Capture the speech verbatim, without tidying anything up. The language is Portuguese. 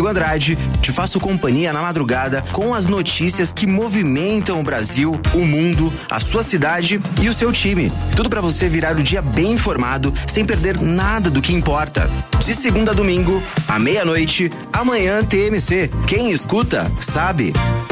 Andrade, te faço companhia na madrugada com as notícias que movimentam o Brasil, o mundo, a sua cidade e o seu time. Tudo pra você virar o dia bem informado, sem perder nada do que importa. De segunda a domingo, à meia-noite, amanhã T M C. Quem escuta, sabe.